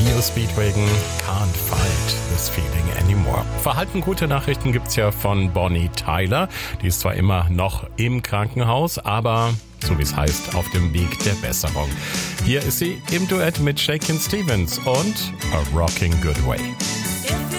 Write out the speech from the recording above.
Neil Speedwagon, Can't Fight This Feeling Anymore. Verhalten gute Nachrichten gibt's ja von Bonnie Tyler. Die ist zwar immer noch im Krankenhaus, aber so wie es heißt, auf dem Weg der Besserung. Hier ist sie im Duett mit Shakin' Stevens und A Rockin' Good Way.